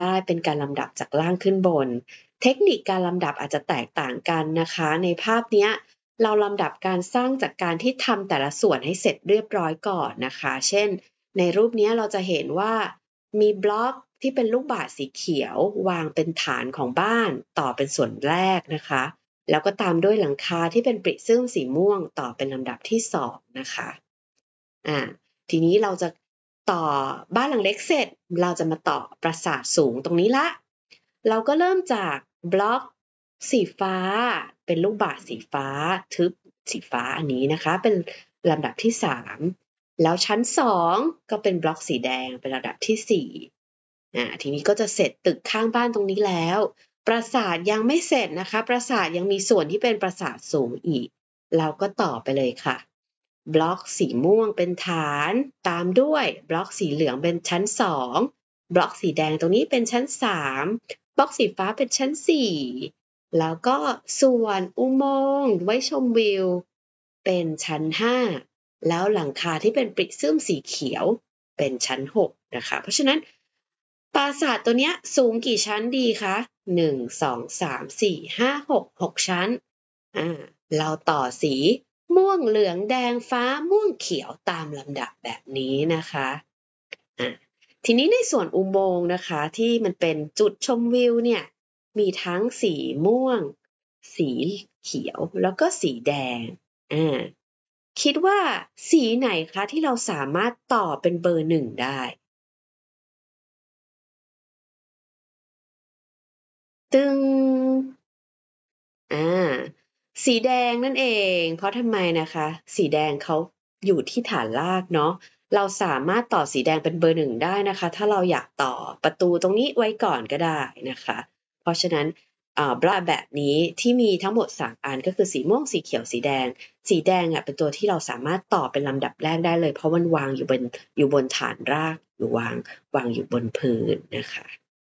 ได้เป็นการลำดับจากล่างขึ้นบนเทคนิคการลำดับอาจจะแตกต่างกันนะคะในภาพเนี้ยเราลำดับการสร้างจากการที่ทำแต่ละส่วนให้เสร็จเรียบร้อยก่อนนะคะเช่นในรูปนี้เราจะเห็นว่ามีบล็อกที่เป็นลูกบาศก์สีเขียววางเป็นฐานของบ้านต่อเป็นส่วนแรกนะคะแล้วก็ตามด้วยหลังคาที่เป็นปริซึมสีม่วงต่อเป็นลำดับที่2นะคะทีนี้เราจะต่อบ้านหลังเล็กเสร็จเราจะมาต่อปราสาทสูงตรงนี้ละเราก็เริ่มจากบล็อกสีฟ้าเป็นลูกบาศก์สีฟ้าทึบสีฟ้าอันนี้นะคะเป็นลำดับที่3แล้วชั้น2ก็เป็นบล็อกสีแดงเป็นลำดับที่4ทีนี้ก็จะเสร็จตึกข้างบ้านตรงนี้แล้วปราสาทยังไม่เสร็จนะคะปราสาทยังมีส่วนที่เป็นปราสาทสูงอีกเราก็ต่อไปเลยค่ะบล็อกสีม่วงเป็นฐานตามด้วยบล็อกสีเหลืองเป็นชั้น2บล็อกสีแดงตรงนี้เป็นชั้น3บล็อกสีฟ้าเป็นชั้น4แล้วก็ส่วนอุโมงค์ไว้ชมวิวเป็นชั้น5แล้วหลังคาที่เป็นปริซึมสีเขียวเป็นชั้น6นะคะเพราะฉะนั้นปราสาทตัวเนี้ยสูงกี่ชั้นดีคะ1 2 3 4 5 6 6ชั้นเราต่อสีม่วงเหลืองแดงฟ้าม่วงเขียวตามลำดับแบบนี้นะคะทีนี้ในส่วนอุโมงค์นะคะที่มันเป็นจุดชมวิวเนี่ยมีทั้งสีม่วงสีเขียวแล้วก็สีแดงคิดว่าสีไหนคะที่เราสามารถต่อเป็นเบอร์1ได้ตึงสีแดงนั่นเองเพราะทำไมนะคะสีแดงเขาอยู่ที่ฐานรากเนาะเราสามารถต่อสีแดงเป็นเบอร์1ได้นะคะถ้าเราอยากต่อประตูตรงนี้ไว้ก่อนก็ได้นะคะเพราะฉะนั้นบล็อกแบบนี้ที่มีทั้งหมด3อันก็คือสีม่วงสีเขียวสีแดงเป็นตัวที่เราสามารถต่อเป็นลำดับแรกได้เลยเพราะมันวางอยู่บนฐานรากหรือวางอยู่บนพื้นนะคะ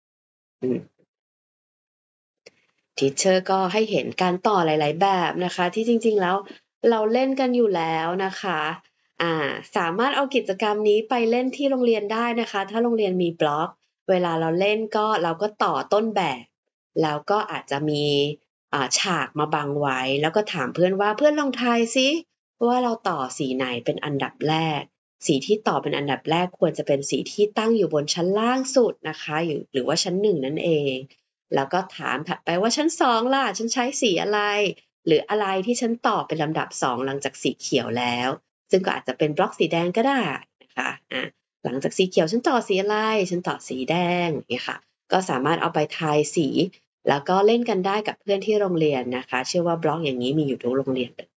ทีเชอร์ก็ให้เห็นการต่อหลายๆแบบนะคะที่จริงๆแล้วเราเล่นกันอยู่แล้วนะคะสามารถเอากิจกรรมนี้ไปเล่นที่โรงเรียนได้นะคะถ้าโรงเรียนมีบล็อกเวลาเราเล่นก็เราก็ต่อต้นแบบแล้วก็อาจจะมีฉากมาบังไว้แล้วก็ถามเพื่อนว่าเพื่อนลองทายซิว่าเราต่อสีไหนเป็นอันดับแรกสีที่ต่อเป็นอันดับแรกควรจะเป็นสีที่ตั้งอยู่บนชั้นล่างสุดนะคะหรือว่าชั้น1นั่นเองแล้วก็ถามถัดไปว่าชั้น2ล่ะฉันใช้สีอะไรหรืออะไรที่ฉันต่อเป็นลำดับ2หลังจากสีเขียวแล้วซึ่งก็อาจจะเป็นบล็อกสีแดงก็ได้นะคะหลังจากสีเขียวฉันต่อสีอะไรฉันต่อสีแดงอย่างเงี้ยค่ะก็สามารถเอาไปทายสีแล้วก็เล่นกันได้กับเพื่อนที่โรงเรียนนะคะเชื่อว่าบล็อกอย่างนี้มีอยู่ทุกโรงเรียนเลย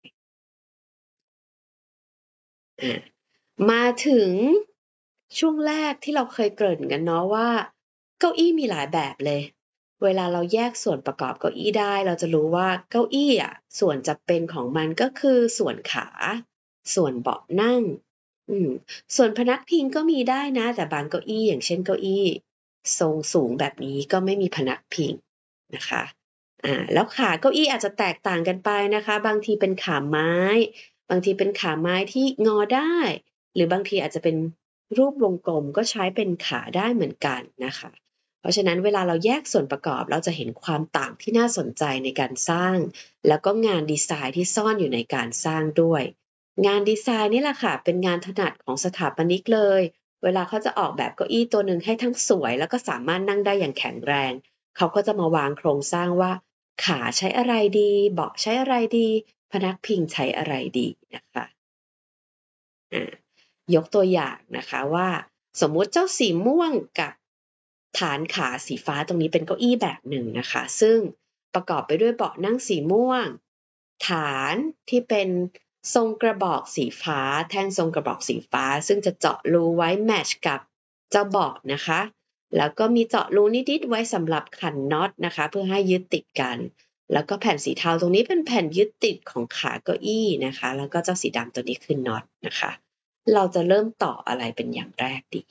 มาถึงช่วงแรกที่เราเคยเกริ่นกันเนาะว่าเก้าอี้มีหลายแบบเลยเวลาเราแยกส่วนประกอบเก้าอี้ได้เราจะรู้ว่าเก้าอี้ส่วนจะเป็นของมันก็คือส่วนขาส่วนเบาะนั่งส่วนพนักพิงก็มีได้นะแต่บางเก้าอี้อย่างเช่นเก้าอี้ทรงสูงแบบนี้ก็ไม่มีพนักพิงนะคะแล้วขาเก้าอี้อาจจะแตกต่างกันไปนะคะบางทีเป็นขาไม้บางทีเป็นขาไม้ที่งอได้หรือบางทีอาจจะเป็นรูปวงกลมก็ใช้เป็นขาได้เหมือนกันนะคะเพราะฉะนั้นเวลาเราแยกส่วนประกอบเราจะเห็นความต่างที่น่าสนใจในการสร้างแล้วก็งานดีไซน์ที่ซ่อนอยู่ในการสร้างด้วยงานดีไซน์นี่แหละค่ะเป็นงานถนัดของสถาปนิกเลยเวลาเขาจะออกแบบเก้าอี้ตัวหนึ่งให้ทั้งสวยแล้วก็สามารถนั่งได้อย่างแข็งแรงเขาก็จะมาวางโครงสร้างว่าขาใช้อะไรดีเบาะใช้อะไรดีพนักพิงใช้อะไรดีนะคะยกตัวอย่างนะคะว่าสมมุติเจ้าสีม่วงกับฐานขาสีฟ้าตรงนี้เป็นเก้าอี้แบบหนึ่งนะคะซึ่งประกอบไปด้วยเบาะนั่งสีม่วงฐานที่เป็นทรงกระบอกสีฟ้าแท่งทรงกระบอกสีฟ้าซึ่งจะเจาะรูไว้แมทช์กับเจ้าเบาะนะคะแล้วก็มีเจาะรูนิดๆไว้สำหรับขันน็อตนะคะเพื่อให้ยึดติดกันแล้วก็แผ่นสีเทาตรงนี้เป็นแผ่นยึดติดของขาเก้าอี้นะคะแล้วก็เจ้าสีดำตัวนี้คือน็อตนะคะเราจะเริ่มต่ออะไรเป็นอย่างแรกดี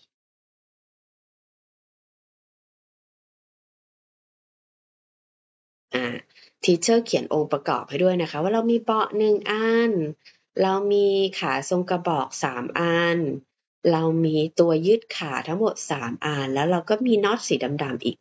ทีเชอร์เขียนองค์ประกอบให้ด้วยนะคะว่าเรามีเบาะ1อันเรามีขาทรงกระบอก3อันเรามีตัวยืดขาทั้งหมด3อันแล้วเราก็มีน็อตสีดำๆอีก